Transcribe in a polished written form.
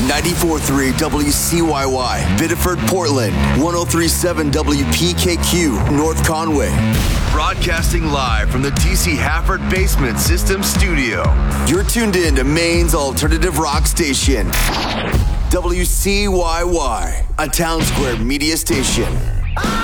94.3 WCYY, Biddeford, Portland, 103.7 WPKQ, North Conway. Broadcasting live from the DC Hafford Basement System Studio. You're tuned in to Maine's alternative rock station, WCYY, a Town Square media station.